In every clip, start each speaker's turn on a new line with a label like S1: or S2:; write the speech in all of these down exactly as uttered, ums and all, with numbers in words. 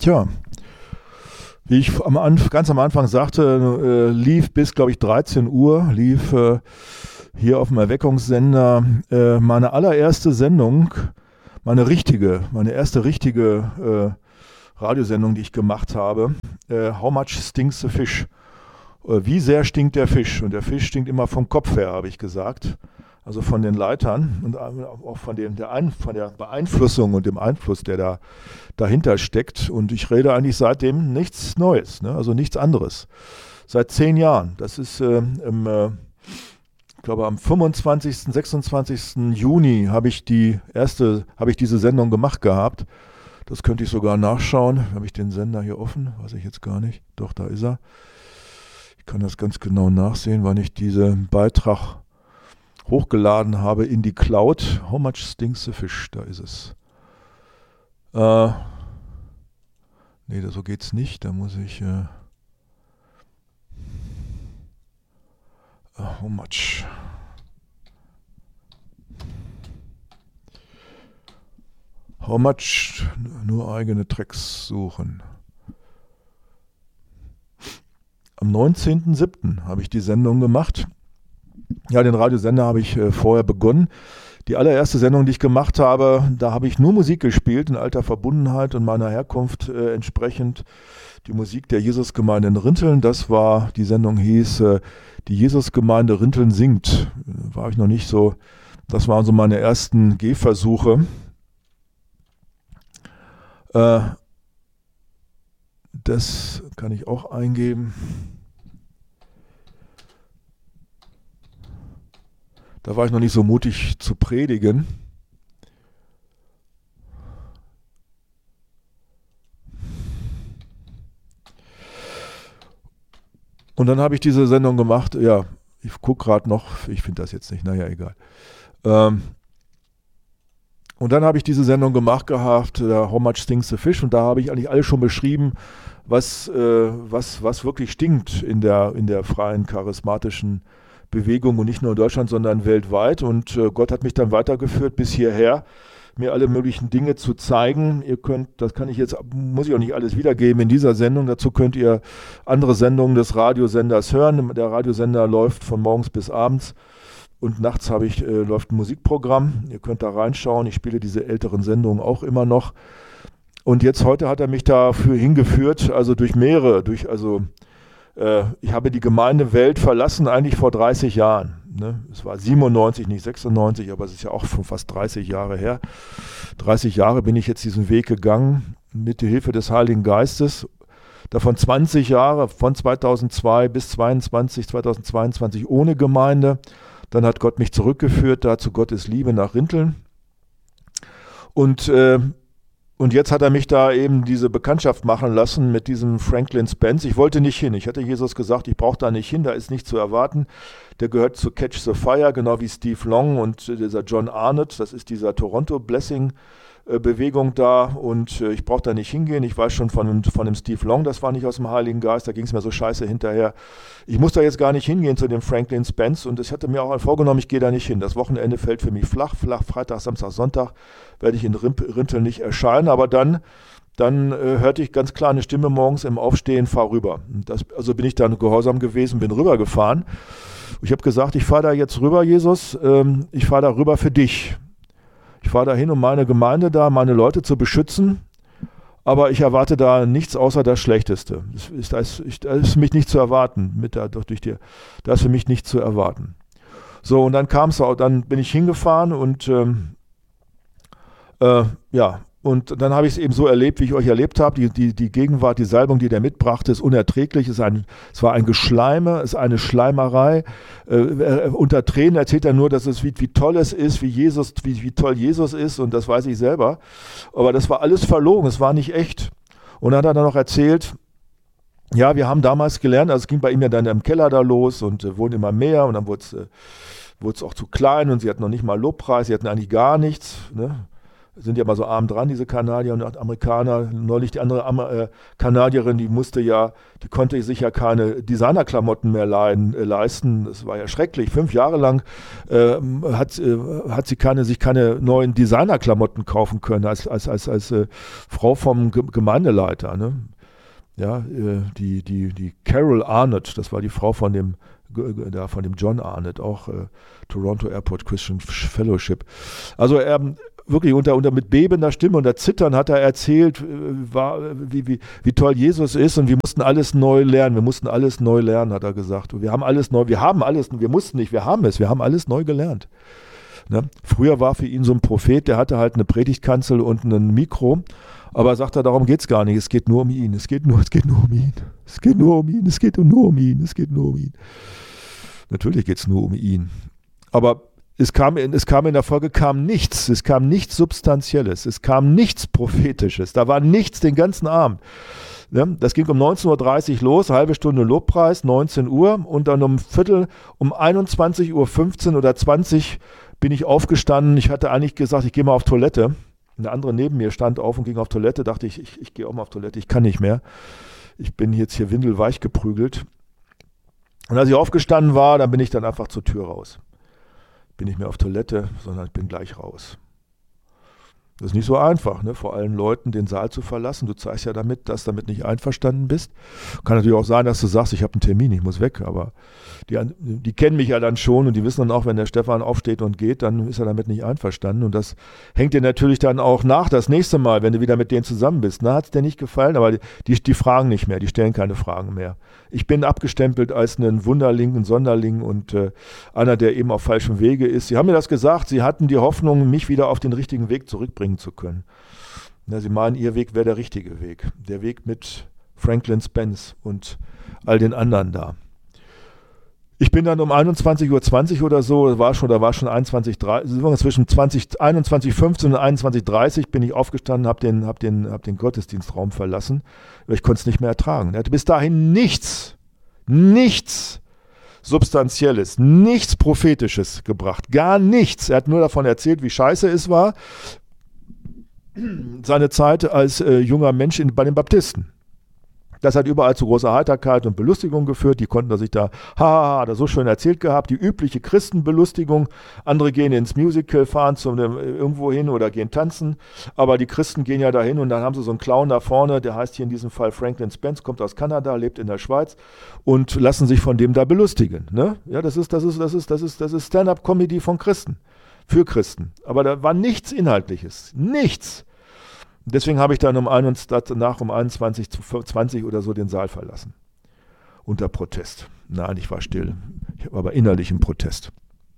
S1: Tja, wie ich am Anf- ganz am Anfang sagte, äh, lief bis, glaube ich, dreizehn Uhr, lief äh, hier auf dem Erweckungssender äh, meine allererste Sendung, meine richtige, meine erste richtige äh, Radiosendung, die ich gemacht habe. Äh, How much stinks the fish? Äh, wie sehr stinkt der Fisch? Und der Fisch stinkt immer vom Kopf her, habe ich gesagt. Also von den Leitern und auch von, dem, der Ein, von der Beeinflussung und dem Einfluss, der da dahinter steckt. Und ich rede eigentlich seitdem nichts Neues, ne? Also nichts anderes. Seit zehn Jahren. Das ist äh, im, äh, ich glaube am fünfundzwanzigsten, sechsundzwanzigsten Juni habe ich die erste, habe ich diese Sendung gemacht gehabt. Das könnte ich sogar nachschauen. Habe ich den Sender hier offen? Weiß ich jetzt gar nicht. Doch, da ist er. Ich kann das ganz genau nachsehen, wann ich diesen Beitrag hochgeladen habe in die Cloud. How much stinks the fish? Da ist es. Äh, nee, so geht's nicht. Da muss ich... Äh, how much? How much? Nur eigene Tracks suchen. Am neunzehnten siebten habe ich die Sendung gemacht. Ja, den Radiosender habe ich äh, vorher begonnen. Die allererste Sendung, die ich gemacht habe, da habe ich nur Musik gespielt, in alter Verbundenheit und meiner Herkunft äh, entsprechend. Die Musik der Jesusgemeinde in Rinteln, das war, die Sendung hieß, äh, die Jesusgemeinde Rinteln singt. War ich noch nicht so, das waren so meine ersten Gehversuche. Äh, das kann ich auch eingeben. Da war ich noch nicht so mutig zu predigen. Und dann habe ich diese Sendung gemacht. Ja, ich gucke gerade noch. Ich finde das jetzt nicht. Naja, egal. Ähm, und dann habe ich diese Sendung gemacht gehabt, uh, How much stinks the fish? Und da habe ich eigentlich alles schon beschrieben, was, äh, was, was wirklich stinkt in der, in der freien, charismatischen Bewegung und nicht nur in Deutschland, sondern weltweit. Und äh, Gott hat mich dann weitergeführt bis hierher, mir alle möglichen Dinge zu zeigen. Ihr könnt, das kann ich jetzt, muss ich auch nicht alles wiedergeben in dieser Sendung. Dazu könnt ihr andere Sendungen des Radiosenders hören. Der Radiosender läuft von morgens bis abends und nachts habe ich, äh, läuft ein Musikprogramm. Ihr könnt da reinschauen. Ich spiele diese älteren Sendungen auch immer noch. Und jetzt heute hat er mich dafür hingeführt, also durch mehrere, durch, also ich habe die Gemeindewelt verlassen, eigentlich vor dreißig Jahren. Ne? Es war siebenundneunzig, nicht sechsundneunzig, aber es ist ja auch schon fast dreißig Jahre her. dreißig Jahre bin ich jetzt diesen Weg gegangen, mit der Hilfe des Heiligen Geistes. Davon zwanzig Jahre, von zweitausendzwei bis zweiundzwanzig, zweitausendzweiundzwanzig ohne Gemeinde. Dann hat Gott mich zurückgeführt, dazu Gottes Liebe nach Rinteln. Und äh, Und jetzt hat er mich da eben diese Bekanntschaft machen lassen mit diesem Franklin Spence. Ich wollte nicht hin. Ich hatte Jesus gesagt, ich brauche da nicht hin, da ist nichts zu erwarten. Der gehört zu Catch the Fire, genau wie Steve Long und dieser John Arnott. Das ist dieser Toronto Blessing Bewegung da und ich brauche da nicht hingehen. Ich weiß schon von, von dem Steve Long, das war nicht aus dem Heiligen Geist, da ging es mir so scheiße hinterher. Ich muss da jetzt gar nicht hingehen zu dem Franklin Spence und ich hatte mir auch vorgenommen, ich gehe da nicht hin. Das Wochenende fällt für mich flach, flach, Freitag, Samstag, Sonntag werde ich in Rinteln nicht erscheinen, aber dann, dann äh, hörte ich ganz klar eine Stimme morgens im Aufstehen, fahr rüber. Und das, also bin ich dann gehorsam gewesen, bin rübergefahren. Ich habe gesagt, ich fahre da jetzt rüber, Jesus, ähm, ich fahre da rüber für dich. Ich fahre dahin, um meine Gemeinde da, meine Leute zu beschützen, aber ich erwarte da nichts außer das Schlechteste. Das ist, das ist, das ist für mich nicht zu erwarten. Mit der, durch die, das ist für mich nicht zu erwarten. So, und dann kam es auch, dann bin ich hingefahren und ähm, äh, ja, und dann habe ich es eben so erlebt, wie ich euch erlebt habe. Die, die, die Gegenwart, die Salbung, die der mitbrachte, ist unerträglich. Es, ist ein, es war ein Geschleime, es ist eine Schleimerei. Äh, unter Tränen erzählt er nur, dass es wie, wie toll es ist, wie Jesus, wie, wie toll Jesus ist, und das weiß ich selber. Aber das war alles verlogen, es war nicht echt. Und dann hat er dann noch erzählt, ja, wir haben damals gelernt, also es ging bei ihm ja dann im Keller da los und äh, wurden immer mehr und dann wurde es äh, auch zu klein und sie hatten noch nicht mal Lobpreis, sie hatten eigentlich gar nichts, ne? sind ja mal so arm dran, diese Kanadier und Amerikaner. Neulich die andere Amer äh, Kanadierin, die musste ja, die konnte sich ja keine Designerklamotten mehr leiden, äh, leisten. Das war ja schrecklich. Fünf Jahre lang äh, hat, äh, hat sie keine, sich keine neuen Designerklamotten kaufen können als, als, als, als äh, Frau vom Ge Gemeindeleiter. Ne? Ja, äh, die, die, die Carol Arnott, das war die Frau von dem da von dem John Arnott, auch äh, Toronto Airport Christian Fellowship. Also er ähm, wirklich unter, unter mit bebender Stimme, unter Zittern hat er erzählt, äh, war, wie, wie, wie toll Jesus ist und wir mussten alles neu lernen. Wir mussten alles neu lernen, hat er gesagt. Und wir haben alles neu, wir haben alles, wir mussten nicht, wir haben es, wir haben alles neu gelernt. Ne? Früher war für ihn so ein Prophet, der hatte halt eine Predigtkanzel und ein Mikro, aber sagt er, darum geht es gar nicht, es geht nur um ihn, es geht nur, es geht nur um ihn, es geht nur um ihn, es geht nur um ihn, es geht nur um ihn. Natürlich geht es nur um ihn. Aber es kam, es kam in der Folge kam nichts, es kam nichts Substanzielles, es kam nichts Prophetisches, da war nichts den ganzen Abend. Das ging um neunzehn Uhr dreißig los, halbe Stunde Lobpreis, neunzehn Uhr und dann um Viertel, um einundzwanzig Uhr fünfzehn oder zwanzig bin ich aufgestanden. Ich hatte eigentlich gesagt, ich gehe mal auf Toilette. Eine andere neben mir stand auf und ging auf Toilette, dachte ich, ich, ich gehe auch mal auf Toilette, ich kann nicht mehr. Ich bin jetzt hier windelweich geprügelt. Und als ich aufgestanden war, dann bin ich dann einfach zur Tür raus. Bin nicht mehr auf Toilette, sondern ich bin gleich raus. Das ist nicht so einfach, ne? Vor allen Leuten den Saal zu verlassen. Du zeigst ja damit, dass du damit nicht einverstanden bist. Kann natürlich auch sein, dass du sagst, ich habe einen Termin, ich muss weg. Aber die, die kennen mich ja dann schon und die wissen dann auch, wenn der Stefan aufsteht und geht, dann ist er damit nicht einverstanden. Und das hängt dir natürlich dann auch nach das nächste Mal, wenn du wieder mit denen zusammen bist. Na, hat es dir nicht gefallen? Aber die, die fragen nicht mehr, die stellen keine Fragen mehr. Ich bin abgestempelt als ein Wunderling, ein Sonderling und äh, einer, der eben auf falschem Wege ist. Sie haben mir das gesagt, sie hatten die Hoffnung, mich wieder auf den richtigen Weg zurückbringen zu können. Na, sie meinen, ihr Weg wäre der richtige Weg. Der Weg mit Franklin Spence und all den anderen da. Ich bin dann um einundzwanzig Uhr zwanzig oder so, war schon, da war schon einundzwanzig Uhr dreißig, zwischen einundzwanzig Uhr fünfzehn und einundzwanzig Uhr dreißig bin ich aufgestanden, habe den, hab den, hab den Gottesdienstraum verlassen, weil ich konnte es nicht mehr ertragen. Er hatte bis dahin nichts, nichts Substanzielles, nichts Prophetisches gebracht, gar nichts. Er hat nur davon erzählt, wie scheiße es war, seine Zeit als äh, junger Mensch in, bei den Baptisten. Das hat überall zu großer Heiterkeit und Belustigung geführt. Die konnten sich da, haha, da so schön erzählt gehabt. Die übliche Christenbelustigung. Andere gehen ins Musical, fahren zum, irgendwo hin oder gehen tanzen. Aber die Christen gehen ja dahin und dann haben sie so einen Clown da vorne, der heißt hier in diesem Fall Franklin Spence, kommt aus Kanada, lebt in der Schweiz und lassen sich von dem da belustigen. Ne? Ja, das ist, das ist, das ist, das ist, das ist Stand-up-Comedy von Christen. Für Christen. Aber da war nichts Inhaltliches. Nichts. Deswegen habe ich dann um nach um einundzwanzig Uhr zwanzig oder so den Saal verlassen. Unter Protest. Nein, ich war still. Ich war aber innerlich im Protest.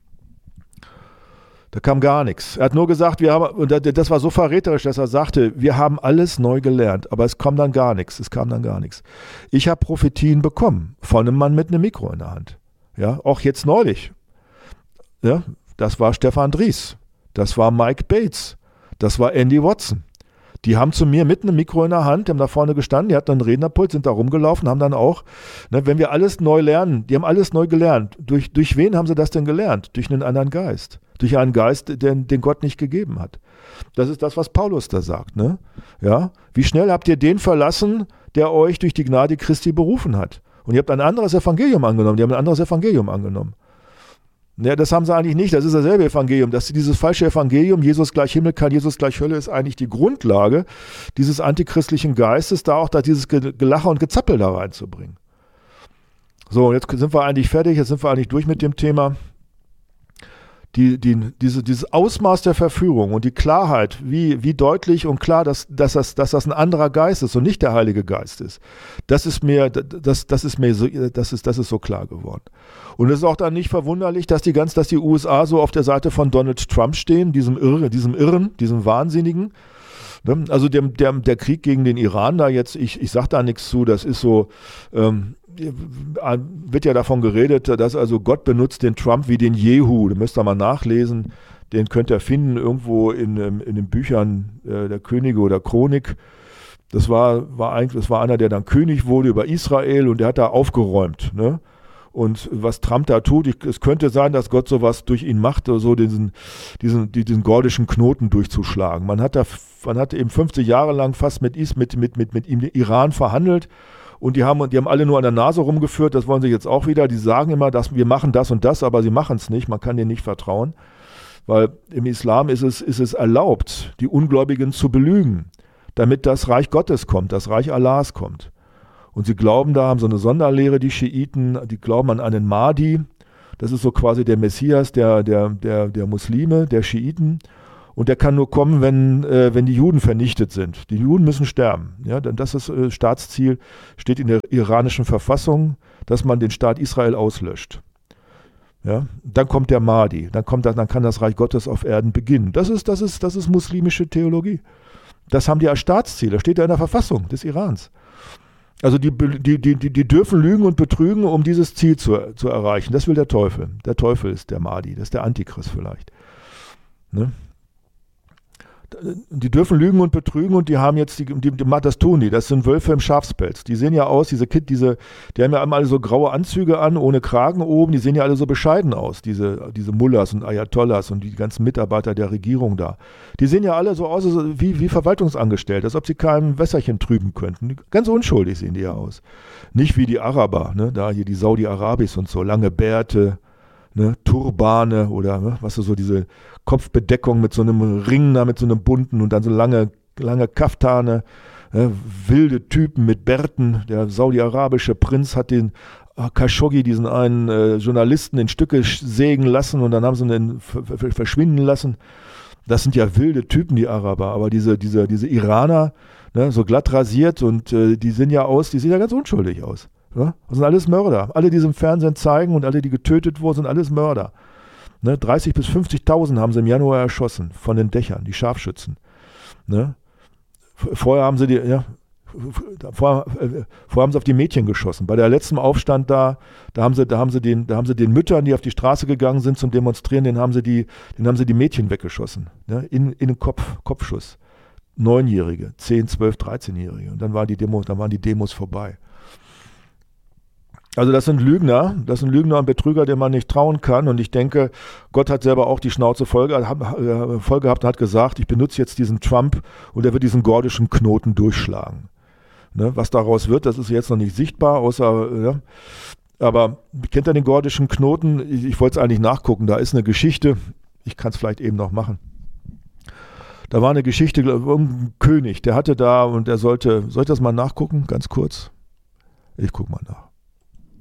S1: Da kam gar nichts. Er hat nur gesagt, wir haben, und das war so verräterisch, dass er sagte, wir haben alles neu gelernt, aber es kam dann gar nichts. Es kam dann gar nichts. Ich habe Prophetien bekommen von einem Mann mit einem Mikro in der Hand. Ja, auch jetzt neulich. Ja, das war Stefan Dries. Das war Mike Bates. Das war Andy Watson. Die haben zu mir mit einem Mikro in der Hand, die haben da vorne gestanden, die hatten einen Rednerpult, sind da rumgelaufen, haben dann auch, ne, wenn wir alles neu lernen, die haben alles neu gelernt. Durch, durch wen haben sie das denn gelernt? Durch einen anderen Geist. Durch einen Geist, den, den Gott nicht gegeben hat. Das ist das, was Paulus da sagt. Ne? Ja? Wie schnell habt ihr den verlassen, der euch durch die Gnade Christi berufen hat? Und ihr habt ein anderes Evangelium angenommen, die haben ein anderes Evangelium angenommen. Ja, das haben sie eigentlich nicht, das ist dasselbe Evangelium. Das, dieses falsche Evangelium, Jesus gleich Himmel, kein Jesus gleich Hölle, ist eigentlich die Grundlage dieses antichristlichen Geistes, da auch da dieses Gelache und Gezappel da reinzubringen. So, jetzt sind wir eigentlich fertig, jetzt sind wir eigentlich durch mit dem Thema. Die, die, diese, dieses Ausmaß der Verführung und die Klarheit, wie, wie deutlich und klar, dass, dass, das, dass das ein anderer Geist ist und nicht der Heilige Geist ist, das ist mir, das, das ist mir so, das ist, das ist so klar geworden. Und es ist auch dann nicht verwunderlich, dass die ganz, dass die U S A so auf der Seite von Donald Trump stehen, diesem Irren, diesem Irren, diesem Wahnsinnigen. Also der, der, der Krieg gegen den Iran da jetzt, ich, ich sage da nichts zu, das ist so, ähm, wird ja davon geredet, dass also Gott benutzt den Trump wie den Jehu. Da müsst ihr mal nachlesen. Den könnt ihr finden irgendwo in, in den Büchern äh, der Könige oder Chronik. Das war, war eigentlich, das war einer, der dann König wurde über Israel und der hat da aufgeräumt. Ne? Und was Trump da tut, ich, es könnte sein, dass Gott sowas durch ihn macht, so diesen, diesen, diesen gordischen Knoten durchzuschlagen. Man hat da, man hat eben fünfzig Jahre lang fast mit, Is, mit, mit, mit, mit ihm Iran verhandelt und die haben, die haben alle nur an der Nase rumgeführt, das wollen sie jetzt auch wieder. Die sagen immer, dass wir machen das und das, aber sie machen es nicht, man kann denen nicht vertrauen. Weil im Islam ist es, ist es erlaubt, die Ungläubigen zu belügen, damit das Reich Gottes kommt, das Reich Allahs kommt. Und sie glauben da, haben so eine Sonderlehre, die Schiiten, die glauben an einen Mahdi. Das ist so quasi der Messias der, der, der, der Muslime, der Schiiten. Und der kann nur kommen, wenn, äh, wenn die Juden vernichtet sind. Die Juden müssen sterben. Ja, denn das ist äh, Staatsziel, steht in der iranischen Verfassung, dass man den Staat Israel auslöscht. Ja, dann kommt der Mahdi, dann, kommt, dann kann das Reich Gottes auf Erden beginnen. Das ist, das ist, das ist muslimische Theologie. Das haben die als Staatsziel, das steht ja in der Verfassung des Irans. Also die, die, die, die dürfen lügen und betrügen, um dieses Ziel zu, zu erreichen. Das will der Teufel. Der Teufel ist der Mahdi, das ist der Antichrist vielleicht. Ne? Die dürfen lügen und betrügen und die haben jetzt, die, die, die, das tun die, das sind Wölfe im Schafspelz. Die sehen ja aus, diese Kid, diese, die haben ja alle so graue Anzüge an, ohne Kragen oben, die sehen ja alle so bescheiden aus, diese, diese Mullahs und Ayatollahs und die ganzen Mitarbeiter der Regierung da. Die sehen ja alle so aus wie, wie Verwaltungsangestellte, als ob sie kein Wässerchen trüben könnten. Ganz unschuldig sehen die ja aus. Nicht wie die Araber, ne? Da hier die Saudi-Arabis und so, lange Bärte, ne? Turbane oder ne? Was so diese Kopfbedeckung mit so einem Ring da, mit so einem bunten und dann so lange, lange Kaftane, ne? Wilde Typen mit Bärten. Der saudi-arabische Prinz hat den Khashoggi, diesen einen äh, Journalisten, in Stücke sägen lassen und dann haben sie ihn verschwinden lassen. Das sind ja wilde Typen, die Araber, aber diese, diese, diese Iraner, ne, so glatt rasiert und äh, die sehen ja aus, die sehen ja ganz unschuldig aus. Ja? Das sind alles Mörder. Alle, die es im Fernsehen zeigen und alle, die getötet wurden, sind alles Mörder. Ne? dreißigtausend bis fünfzigtausend haben sie im Januar erschossen von den Dächern, die Scharfschützen. Ne? Vorher haben sie die, ja, vorher, äh, vorher haben sie auf die Mädchen geschossen. Bei der letzten Aufstand da, da haben sie, da haben sie den, da haben sie den Müttern, die auf die Straße gegangen sind zum Demonstrieren, den haben sie die, den haben sie die Mädchen weggeschossen. Ne? In, in den Kopf, Kopfschuss. Neunjährige, zehn, zwölf, dreizehnjährige. Und dann war die Demo, dann waren die Demos vorbei. Also das sind Lügner, das sind Lügner und Betrüger, denen man nicht trauen kann. Und ich denke, Gott hat selber auch die Schnauze voll, äh, voll gehabt und hat gesagt, ich benutze jetzt diesen Trump und er wird diesen gordischen Knoten durchschlagen. Ne, was daraus wird, das ist jetzt noch nicht sichtbar, außer, ja, aber kennt ihr den gordischen Knoten? Ich, ich wollte es eigentlich nachgucken, da ist eine Geschichte, ich kann es vielleicht eben noch machen. Da war eine Geschichte, irgendein König, der hatte da und der sollte, soll ich das mal nachgucken, ganz kurz? Ich gucke mal nach.